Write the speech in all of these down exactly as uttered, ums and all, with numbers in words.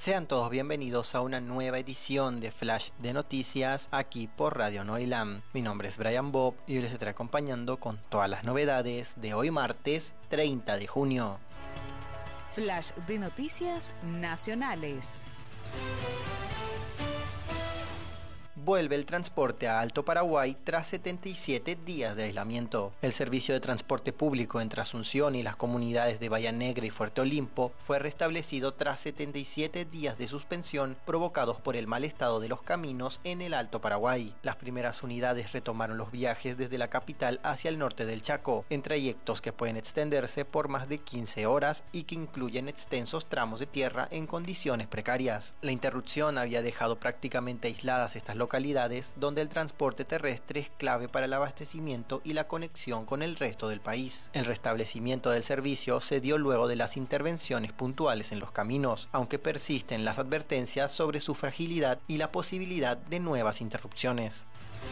Sean todos bienvenidos a una nueva edición de Flash de Noticias aquí por Radio Noilam. Mi nombre es Brian Bob y hoy les estaré acompañando con todas las novedades de hoy martes treinta de junio. Flash de Noticias Nacionales. Vuelve el transporte a Alto Paraguay tras setenta y siete días de aislamiento. El servicio de transporte público entre Asunción y las comunidades de Bahía Negra y Fuerte Olimpo fue restablecido tras setenta y siete días de suspensión provocados por el mal estado de los caminos en el Alto Paraguay. Las primeras unidades retomaron los viajes desde la capital hacia el norte del Chaco, en trayectos que pueden extenderse por más de quince horas y que incluyen extensos tramos de tierra en condiciones precarias. La interrupción había dejado prácticamente aisladas estas localidades donde el transporte terrestre es clave para el abastecimiento y la conexión con el resto del país. El restablecimiento del servicio se dio luego de las intervenciones puntuales en los caminos, aunque persisten las advertencias sobre su fragilidad y la posibilidad de nuevas interrupciones.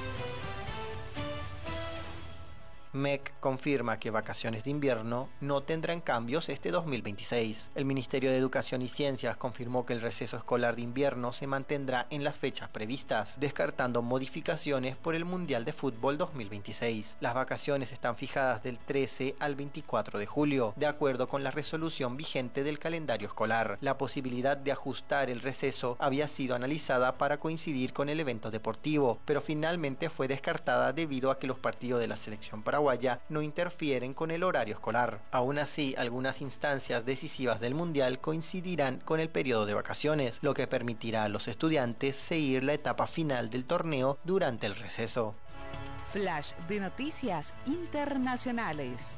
M E C confirma que vacaciones de invierno no tendrán cambios este dos mil veintiséis. El Ministerio de Educación y Ciencias confirmó que el receso escolar de invierno se mantendrá en las fechas previstas, descartando modificaciones por el Mundial de Fútbol dos mil veintiséis. Las vacaciones están fijadas del trece al veinticuatro de julio, de acuerdo con la resolución vigente del calendario escolar. La posibilidad de ajustar el receso había sido analizada para coincidir con el evento deportivo, pero finalmente fue descartada debido a que los partidos de la selección paraguaya no interfieren con el horario escolar. Aún así, algunas instancias decisivas del Mundial coincidirán con el periodo de vacaciones, lo que permitirá a los estudiantes seguir la etapa final del torneo durante el receso. Flash de Noticias Internacionales.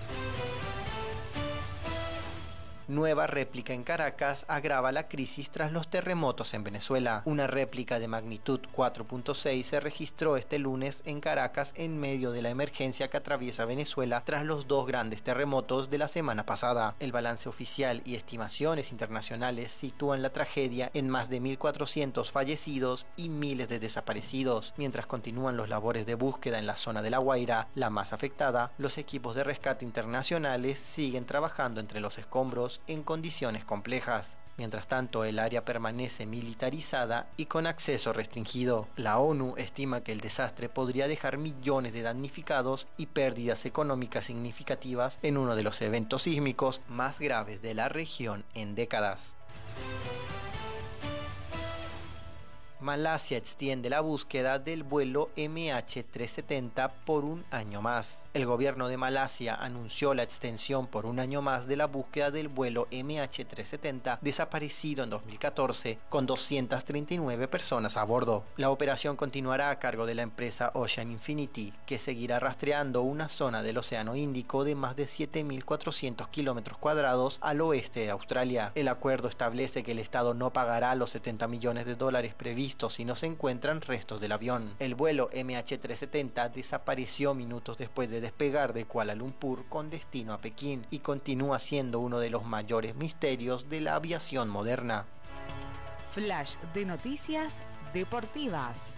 Nueva réplica en Caracas agrava la crisis tras los terremotos en Venezuela. Una réplica de magnitud cuatro punto seis se registró este lunes en Caracas en medio de la emergencia que atraviesa Venezuela tras los dos grandes terremotos de la semana pasada. El balance oficial y estimaciones internacionales sitúan la tragedia en más de mil cuatrocientos fallecidos y miles de desaparecidos. Mientras continúan los labores de búsqueda en la zona de La Guaira, la más afectada, los equipos de rescate internacionales siguen trabajando entre los escombros en condiciones complejas. Mientras tanto, el área permanece militarizada y con acceso restringido. La ONU estima que el desastre podría dejar millones de damnificados y pérdidas económicas significativas en uno de los eventos sísmicos más graves de la región en décadas. Malasia extiende la búsqueda del vuelo M H trescientos setenta por un año más. El gobierno de Malasia anunció la extensión por un año más de la búsqueda del vuelo M H trescientos setenta desaparecido en dos mil catorce con doscientas treinta y nueve personas a bordo. La operación continuará a cargo de la empresa Ocean Infinity, que seguirá rastreando una zona del Océano Índico de más de siete mil cuatrocientos kilómetros cuadrados al oeste de Australia. El acuerdo establece que el Estado no pagará los setenta millones de dólares previstos si no se encuentran restos del avión. El vuelo M H trescientos setenta desapareció minutos después de despegar de Kuala Lumpur con destino a Pekín y continúa siendo uno de los mayores misterios de la aviación moderna. Flash de Noticias Deportivas.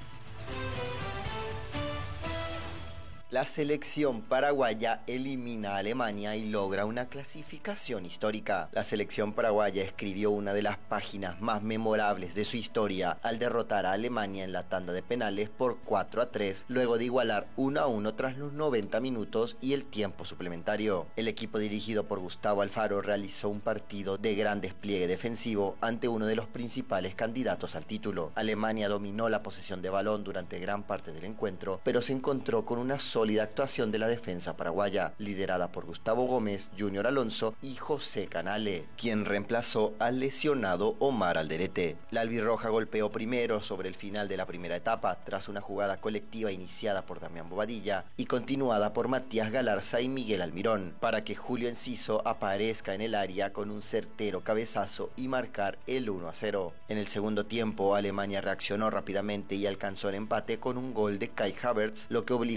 La selección paraguaya elimina a Alemania y logra una clasificación histórica. La selección paraguaya escribió una de las páginas más memorables de su historia al derrotar a Alemania en la tanda de penales por cuatro a tres, luego de igualar uno a uno tras los noventa minutos y el tiempo suplementario. El equipo dirigido por Gustavo Alfaro realizó un partido de gran despliegue defensivo ante uno de los principales candidatos al título. Alemania dominó la posesión de balón durante gran parte del encuentro, pero se encontró con una sólida actuación de la defensa paraguaya, liderada por Gustavo Gómez, Junior Alonso y José Canale, quien reemplazó al lesionado Omar Alderete. La albirroja golpeó primero sobre el final de la primera etapa, tras una jugada colectiva iniciada por Damián Bobadilla y continuada por Matías Galarza y Miguel Almirón, para que Julio Enciso aparezca en el área con un certero cabezazo y marcar el uno a cero. En el segundo tiempo, Alemania reaccionó rápidamente y alcanzó el empate con un gol de Kai Havertz, lo que obligó a Paraguay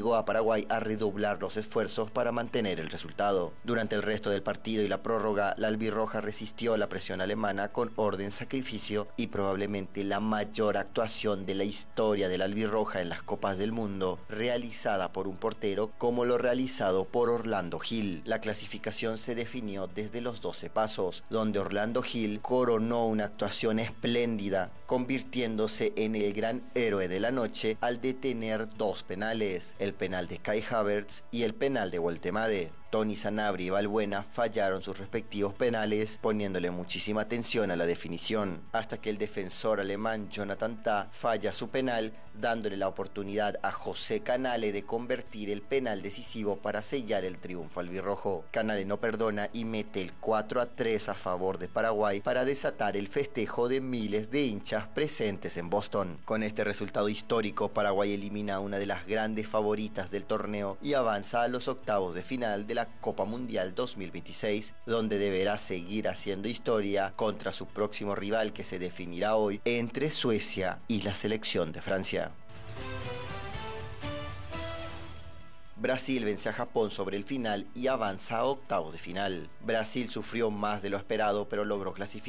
Paraguay a redoblar los esfuerzos para mantener el resultado. Durante el resto del partido y la prórroga, la albirroja resistió la presión alemana con orden, sacrificio y probablemente la mayor actuación de la historia de la albirroja en las Copas del Mundo, realizada por un portero como lo realizado por Orlando Gil. La clasificación se definió desde los doce pasos, donde Orlando Gil coronó una actuación espléndida, convirtiéndose en el gran héroe de la noche al detener dos penales, el penal de Kai Havertz y el penal de Woltemade. Tony Sanabria y Valbuena fallaron sus respectivos penales, poniéndole muchísima atención a la definición, hasta que el defensor alemán Jonathan Tah falla su penal, dándole la oportunidad a José Canale de convertir el penal decisivo para sellar el triunfo albirrojo. Canale no perdona y mete el cuatro a tres a favor de Paraguay para desatar el festejo de miles de hinchas presentes en Boston. Con este resultado histórico, Paraguay elimina a una de las grandes favoritas del torneo y avanza a los octavos de final de la Copa Mundial dos mil veintiséis, donde deberá seguir haciendo historia contra su próximo rival, que se definirá hoy entre Suecia y la selección de Francia. Brasil vence a Japón sobre el final y avanza a octavos de final. Brasil sufrió más de lo esperado, pero logró clasificar